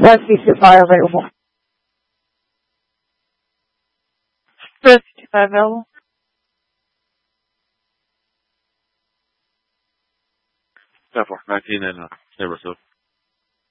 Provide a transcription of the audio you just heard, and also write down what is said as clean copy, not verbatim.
One fifty-five available. 55 available. Got for 19 and Neighborhood.